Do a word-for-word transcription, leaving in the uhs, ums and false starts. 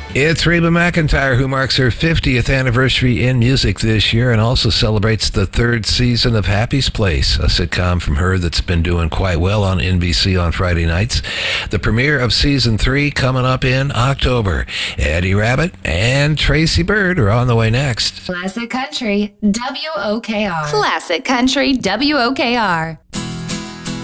It's Reba McEntire, who marks her fiftieth anniversary in music this year and also celebrates the third season of Happy's Place, a sitcom from her that's been doing quite well on N B C on Friday nights. The premiere of season three coming up in October. Eddie Rabbitt and Tracy Byrd are on the way next. Classic Country, W O K R. Classic Country, W O K R.